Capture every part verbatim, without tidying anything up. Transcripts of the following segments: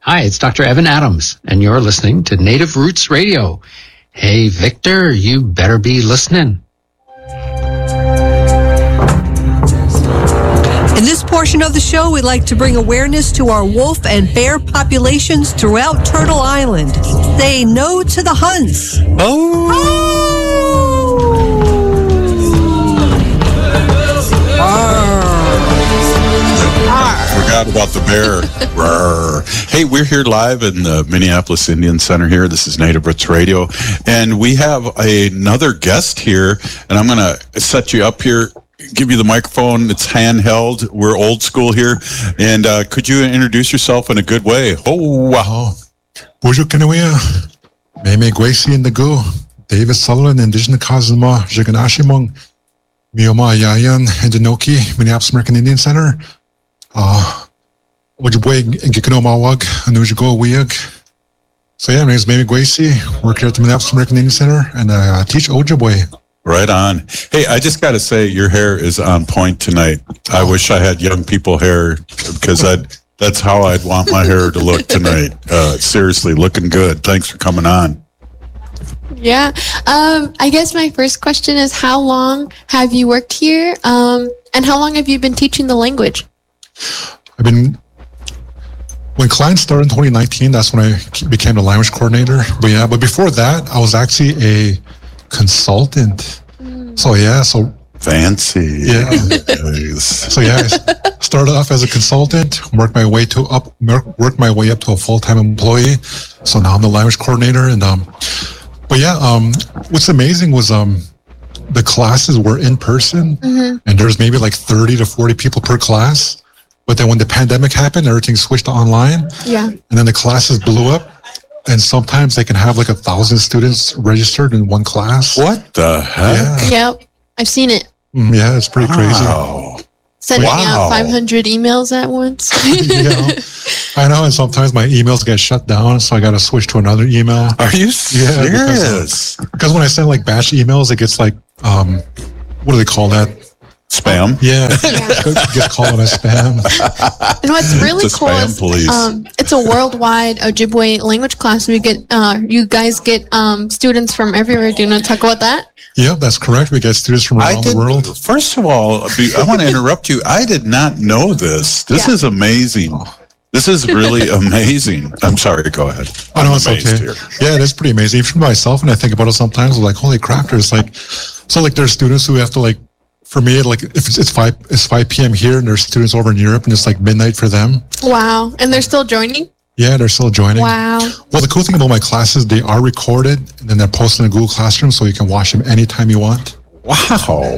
Hi, it's Doctor Evan Adams, and you're listening to Native Roots Radio. Hey, Victor, you better be listening. In this portion of the show, we'd like to bring awareness to our wolf and bear populations throughout Turtle Island. Say no to the hunts. Oh! Forgot about the bear. Hey, we're here live in the Minneapolis Indian Center here. This is Native Roots Radio. And we have another guest here. And I'm going to set you up here, give you the microphone. It's handheld. We're old school here. And uh, could you introduce yourself in a good way? Oh, wow. Bonjour, Kanawea. Meme Gwesi and the Go. David Sutherland, Indigenous Kazuma, Jiganashimong, Mioma Yayan, and Denoki, Minneapolis American Indian Center. Uh, Ojibwe and Gikanoma Anujago Weag. So yeah, my name is Meme Gwesi, work here at the Minneapolis American Indian Center, and I uh, teach Ojibwe. Right on. Hey, I just got to say, your hair is on point tonight. I Oh. wish I had young people hair, because I'd, that's how I'd want my hair to look tonight. Uh, seriously, looking good. Thanks for coming on. Yeah. Um, I guess my first question is, how long have you worked here? Um, and how long have you been teaching the language? I've been, when Klein started in twenty nineteen, that's when I became the language coordinator. But yeah, but before that, I was actually a consultant. Mm. So yeah, so Fancy. Yeah. Nice. So yeah, I started off as a consultant, worked my way to up, worked my way up to a full-time employee. So now I'm the language coordinator. And um, but yeah, um, what's amazing was um, the classes were in person, mm-hmm. and there's maybe like thirty to forty people per class. But then when the pandemic happened, everything switched to online. Yeah. And then the classes blew up. And sometimes they can have like a thousand students registered in one class. What the heck? Yeah, Yep. I've seen it. Mm, yeah, it's pretty crazy. Wow. Sending Wow. out five hundred emails at once. You know, I know, and sometimes my emails get shut down, so I got to switch to another email. Are you Yeah, serious? because, because when I send like batch emails, it gets like, um, what do they call that? Spam? Yeah, it gets called a spam. And what's really It's a cool spam is police. um, it's a worldwide Ojibwe language class. We get uh, you guys get um, students from everywhere. Do you want to talk about that? Yeah, that's correct. We get students from I around did, the world. First of all, be- I want to interrupt you. I did not know this. This Yeah. is amazing. This is really amazing. I'm sorry, go ahead. I know I'm it's amazed okay. here. Yeah, it is pretty amazing. Even myself, when I think about it sometimes, I'm like, holy crap, there's like, so like there's students who have to like, for me, like if it's, it's five, it's five p.m. here, and there's students over in Europe, and it's like midnight for them. Wow. And they're still joining? Yeah, they're still joining. Wow. Well, the cool thing about my classes, they are recorded, and then they're posted in a Google Classroom, so you can watch them anytime you want. Wow.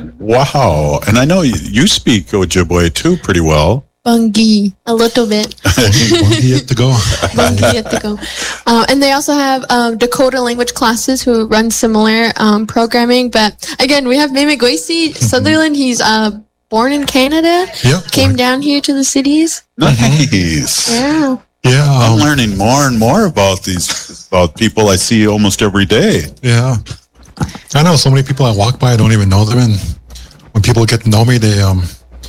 Wow. And I know you, you speak Ojibwe too pretty well. Bungi. A little bit. One yet to go. Bungi at the go. Uh, and they also have um, Dakota language classes who run similar um, programming. But again, we have Meme Gwesi Sutherland. He's uh, born in Canada. Yep. Came down here to the cities. Nice. Yeah. Yeah. I'm Um, learning more and more about these, about people I see almost every day. yeah. I know so many people I walk by, I don't even know them. And when people get to know me, they, um,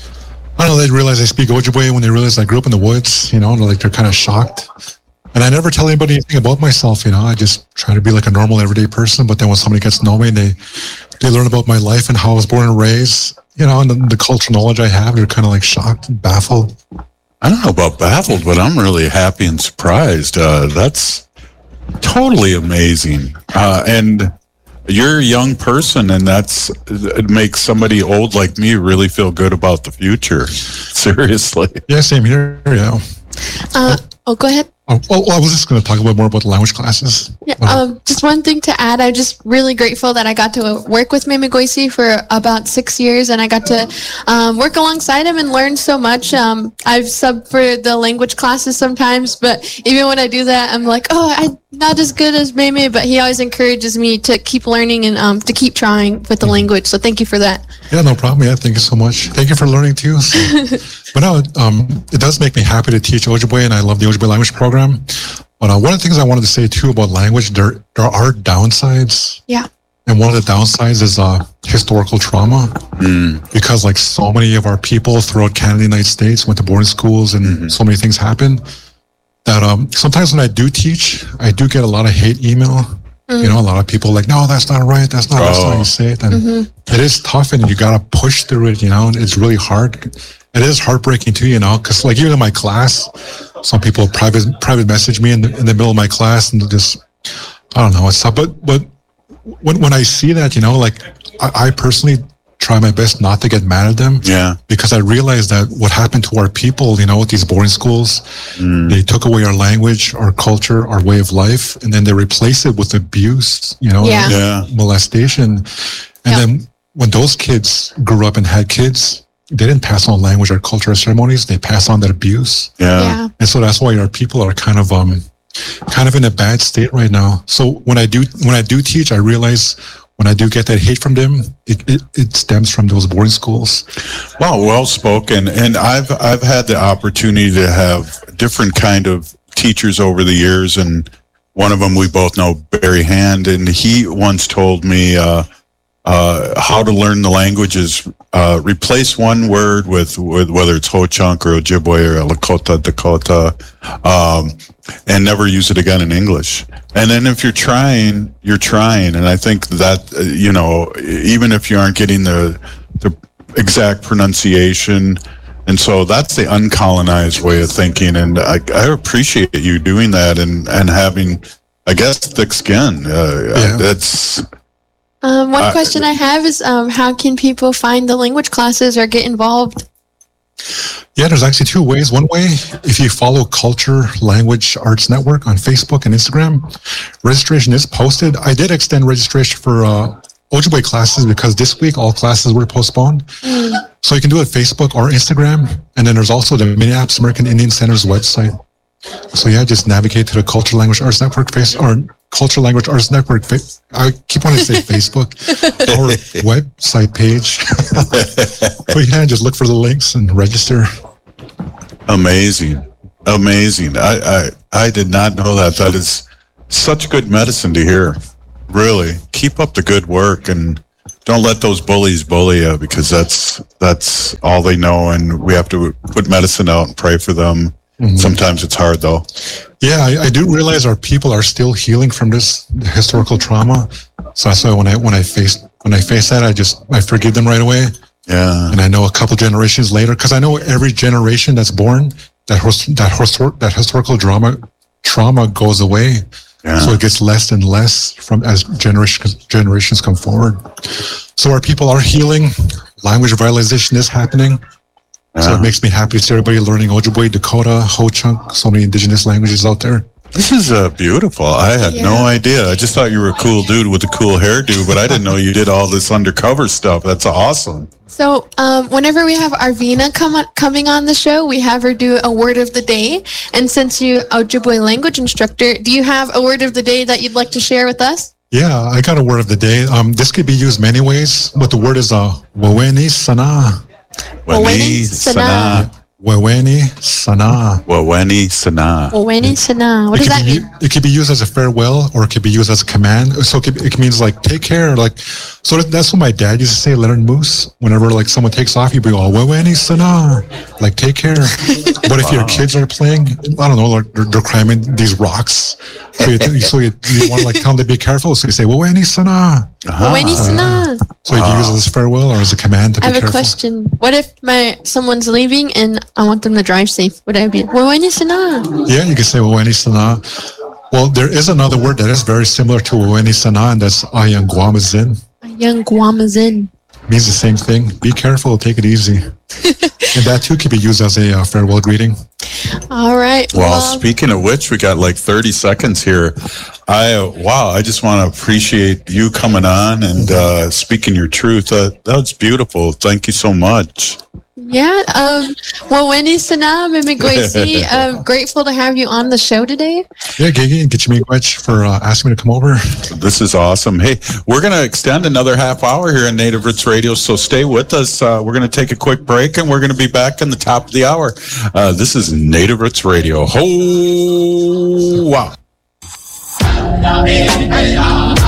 I don't know, they realize I speak Ojibwe when they realize I grew up in the woods, you know, and like they're kind of shocked. And I never tell anybody anything about myself, you know, I just try to be like a normal everyday person. But then when somebody gets to know me and they, they learn about my life and how I was born and raised, you know, and the, the cultural knowledge I have, they're kind of like shocked and baffled. I don't know about baffled, but I'm really happy and surprised. Uh, that's totally amazing. Uh, and you're a young person, and that's it makes somebody old like me really feel good about the future. Seriously. Yeah, same here, yeah. Uh, oh, go ahead. Oh, well, I was just going to talk about more about the language classes. Yeah, Uh, um, just one thing to add. I'm just really grateful that I got to work with Meme Gwesi for about six years, and I got to um, work alongside him and learn so much. Um, I've subbed for the language classes sometimes, but even when I do that, I'm like, oh, I'm not as good as Meme, but he always encourages me to keep learning and um, to keep trying with the language. So thank you for that. Yeah, no problem. Yeah, thank you so much. Thank you for learning too. So. But no, um, it does make me happy to teach Ojibwe, and I love the Ojibwe language program. But uh, one of the things I wanted to say too about language, there there are downsides. Yeah. And one of the downsides is uh, historical trauma, Mm. because like so many of our people throughout Canada, and the United States, went to boarding schools, and Mm-hmm. so many things happened. that um, sometimes when I do teach, I do get a lot of hate email. Mm-hmm. You know, a lot of people like, no, that's not right. That's not, oh. that's not how you say it. And mm-hmm. it is tough, and you got to push through it, you know, and it's really hard. It is heartbreaking too, you know, because like even in my class, some people private private message me in the, in the middle of my class and just, I don't know, it's tough. But, but when, when I see that, you know, like I, I personally try my best not to get mad at them. Yeah. Because I realize that what happened to our people, you know, with these boarding schools, mm. they took away our language, our culture, our way of life, and then they replace it with abuse, you know, yeah. Yeah. molestation. And yep. then when those kids grew up and had kids, they didn't pass on language or culture or ceremonies. They pass on that abuse. Yeah. yeah. And so that's why our people are kind of, um, kind of in a bad state right now. So when I do, when I do teach, I realize when I do get that hate from them, it, it, it stems from those boarding schools. Wow, well spoken. And I've I've had the opportunity to have different kind of teachers over the years, and one of them we both know, Barry Hand, and he once told me uh, uh, how to learn the languages. Uh, replace one word with, with whether it's Ho-Chunk or Ojibwe or Lakota, Dakota, um, and never use it again in English. And then if you're trying, you're trying. And I think that, uh, you know, even if you aren't getting the, the exact pronunciation, and so that's the uncolonized way of thinking. And I, I appreciate you doing that and, and having, I guess, thick skin. Uh, yeah. That's... Um, one uh, question I have is, um, how can people find the language classes or get involved? Yeah, there's actually two ways. One way, if you follow Culture Language Arts Network on Facebook and Instagram, registration is posted. I did extend registration for uh, Ojibwe classes because this week all classes were postponed. Mm. So you can do it Facebook or Instagram. And then there's also the Minneapolis American Indian Center's website. So yeah, just navigate to the Culture Language Arts Network face or Culture Language Arts Network. Fa- I keep wanting to say Facebook or website page. But yeah, just look for the links and register. Amazing, amazing. I, I I did not know that. That is such good medicine to hear. Really, keep up the good work and don't let those bullies bully you, because that's that's all they know. And we have to put medicine out and pray for them. Mm-hmm. Sometimes it's hard, though. Yeah, I, I do realize our people are still healing from this historical trauma. So that's why when I when I face when I face that, I just I forgive them right away. Yeah, and I know a couple generations later, because I know every generation that's born, that that histor- that historical drama trauma goes away. Yeah. So it gets less and less from as generations generations come forward. So our people are healing. Language revitalization is happening. Yeah. So it makes me happy to see everybody learning Ojibwe, Dakota, Ho-Chunk, so many indigenous languages out there. This is uh, beautiful. I had yeah. no idea. I just thought you were a cool dude with a cool hairdo, but I didn't know you did all this undercover stuff. That's awesome. So um, whenever we have Arvina come on, coming on the show, we have her do a word of the day. And since you're Ojibwe language instructor, do you have a word of the day that you'd like to share with us? Yeah, I got a word of the day. Um, this could be used many ways, but the word is uh, Waweni Sana. Waweni Sana. Waweni Sana. Waweni Sana. Waweni Sana. What it does that mean? Be, it could be used as a farewell, or it could be used as a command. So it, could, it means like take care. Like, so that's what my dad used to say, Leonard Moose. Whenever like someone takes off, he'd be all Waweni Sana, like take care. But if wow. your kids are playing, I don't know, like they're, they're climbing these rocks. So you, so you, you want to like tell them to be careful. So you say Waweni Sana. Waweni Sana. So you can use it as a farewell or as a command to be I have careful. a question. What if my someone's leaving and I want them to drive safe? Would I be Waweni Sana? Yeah, you can say Waweni Sana. Well, there is another word that is very similar to Waweni Sana, and that's Ayangwamazin. Ayangwamazin. Means the same thing. Be careful, take it easy. And that too can be used as a uh, farewell greeting. All right. Well, well, speaking of which, we got like thirty seconds here. I uh, wow, I just want to appreciate you coming on and uh, speaking your truth. Uh, that was beautiful. Thank you so much. Yeah. Um, well, Wendy Sana, Mimigwesi, I'm grateful to have you on the show today. Yeah, Gigi and Gitchimigwech for uh, asking me to come over. This is awesome. Hey, we're going to extend another half hour here on Native Roots Radio, so stay with us. Uh, we're going to take a quick break, and we're going to be back in the top of the hour. Uh, this is Native Roots Radio. Ho! Wow.